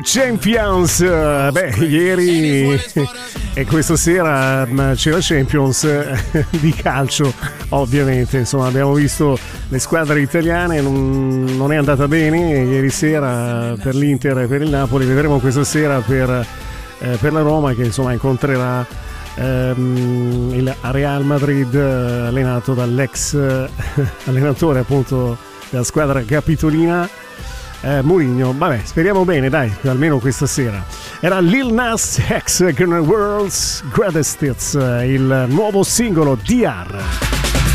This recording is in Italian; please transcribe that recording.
Champions, ieri e questa sera c'era Champions di calcio, ovviamente, insomma abbiamo visto le squadre italiane, non è andata bene ieri sera per l'Inter e per il Napoli, vedremo questa sera per la Roma che insomma incontrerà il Real Madrid allenato dall'ex allenatore appunto della squadra capitolina Mourinho. Vabbè, speriamo bene, dai, almeno questa sera. Era Lil Nas X con World's Greatest Hits, il nuovo singolo DR.